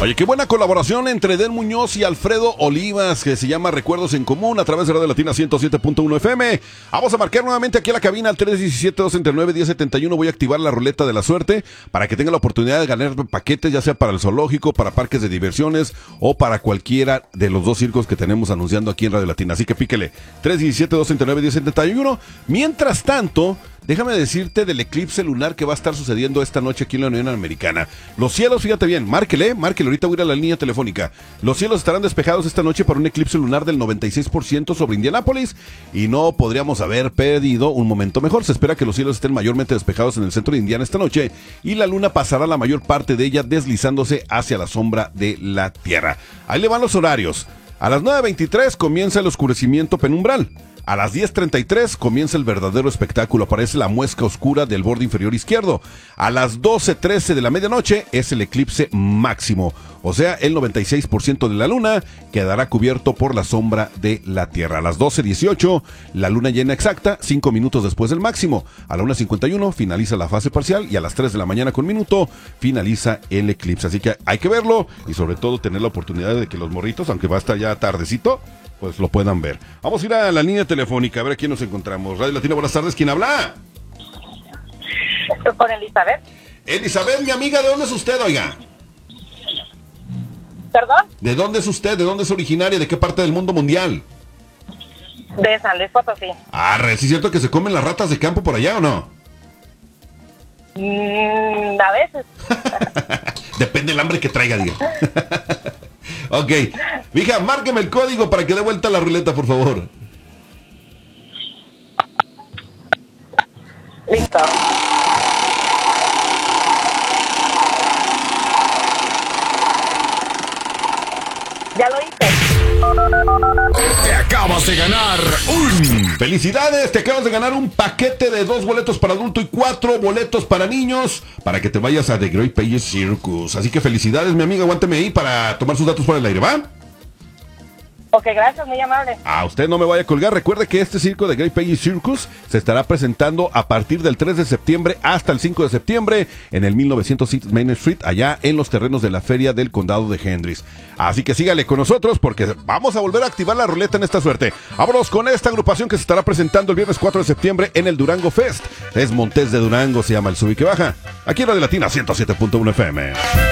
Oye, qué buena colaboración entre Edén Muñoz y Alfredo Olivas, que se llama Recuerdos en Común a través de Radio Latina 107.1 FM. Vamos a marcar nuevamente aquí a la cabina al 317-239-1071. Voy a activar la ruleta de la suerte para que tenga la oportunidad de ganar paquetes, ya sea para el zoológico, para parques de diversiones o para cualquiera de los dos circos que tenemos anunciando aquí en Radio Latina. Así que píquele 317-239-1071. Mientras tanto, déjame decirte del eclipse lunar que va a estar sucediendo esta noche aquí en la Unión Americana. Los cielos, fíjate bien, márquele, ahorita voy a ir a la línea telefónica. Los cielos estarán despejados esta noche para un eclipse lunar del 96% sobre Indianápolis y no podríamos haber pedido un momento mejor. Se espera que los cielos estén mayormente despejados en el centro de Indiana esta noche y la luna pasará la mayor parte de ella deslizándose hacia la sombra de la Tierra. Ahí le van los horarios. A las 9:23 comienza el oscurecimiento penumbral. A las 10:33 comienza el verdadero espectáculo, aparece la muesca oscura del borde inferior izquierdo. A las 12:13 de la medianoche es el eclipse máximo, o sea, el 96% de la luna quedará cubierto por la sombra de la Tierra. A las 12:18, la luna llena exacta, 5 minutos después del máximo. A la 1:51 finaliza la fase parcial y a las 3 de la mañana con minuto finaliza el eclipse. Así que hay que verlo y sobre todo tener la oportunidad de que los morritos, aunque va a estar ya tardecito, pues lo puedan ver. Vamos a ir a la línea telefónica a ver a quién nos encontramos. Radio Latina, buenas tardes, ¿quién habla? Con Elizabeth. Elizabeth, mi amiga, ¿de dónde es usted, oiga? ¿Perdón? ¿De dónde es usted? ¿De dónde es originaria? ¿De qué parte del mundo mundial? De San Luis Potosí. ¿Sí es cierto que se comen las ratas de campo por allá o no? A veces. Depende del hambre que traiga, diga. Ok. Mija, márqueme el código para que dé vuelta la ruleta, por favor. Listo. Ya lo hice. Te acabas de ganar un... ¡Felicidades! Te acabas de ganar un paquete de 2 boletos para adulto y 4 boletos para niños para que te vayas a The Great Pages Circus. Así que felicidades, mi amiga. Aguánteme ahí para tomar sus datos por el aire, ¿va? Ok, gracias, muy amable. Usted no me vaya a colgar. Recuerde que este circo de Great Pages Circus se estará presentando a partir del 3 de septiembre hasta el 5 de septiembre en el 1906 Main Street, allá en los terrenos de la feria del condado de Hendricks. Así que sígale con nosotros porque vamos a volver a activar la ruleta en esta suerte. Vámonos con esta agrupación que se estará presentando el viernes 4 de septiembre en el Durango Fest. Es Montes de Durango, se llama el sub y que baja. Aquí en Radio Latina 107.1 FM.